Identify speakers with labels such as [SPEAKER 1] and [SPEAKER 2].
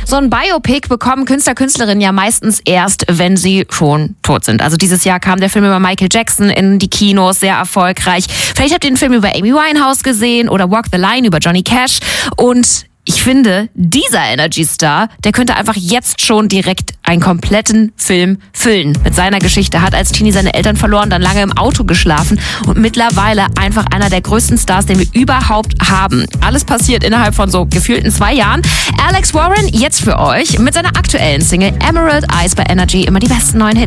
[SPEAKER 1] So ein Biopic bekommen Künstler, Künstlerinnen ja meistens erst, wenn sie schon tot sind. Also dieses Jahr kam der Film über Michael Jackson in die Kinos, sehr erfolgreich. Vielleicht habt ihr den Film über Amy Winehouse gesehen oder Walk the Line über Johnny Cash. Und ich finde, dieser Energy Star, der könnte einfach jetzt schon direkt einen kompletten Film füllen. Mit seiner Geschichte, hat als Teenie seine Eltern verloren, dann lange im Auto geschlafen und mittlerweile einfach einer der größten Stars, den wir überhaupt haben. Alles passiert innerhalb von so gefühlten 2 Jahren. Alex Warren jetzt für euch mit seiner aktuellen Single Emerald Eyes bei Energy. Immer die besten neuen Hits.